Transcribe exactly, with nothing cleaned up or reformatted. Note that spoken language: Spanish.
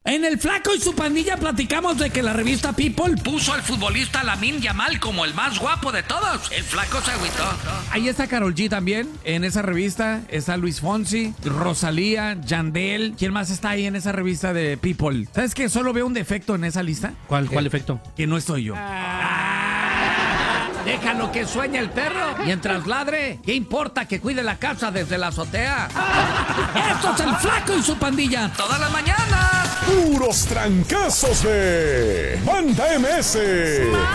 En el Flaco y su pandilla platicamos de que la revista People puso al futbolista Lamine Yamal como el más guapo de todos. El Flaco se agüitó. Ahí está Karol G también, en esa revista. Está Luis Fonsi, Rosalía, Yandel. ¿Quién más está ahí en esa revista de People? ¿Sabes qué? Solo veo un defecto en esa lista. ¿Cuál, cuál efecto? Que no estoy yo. Déjalo que sueñe el perro mientras ladre. ¿Qué importa que cuide la casa desde la azotea? Esto es el Flaco y su pandilla. Todas las mañanas. Puros trancazos de Banda M S.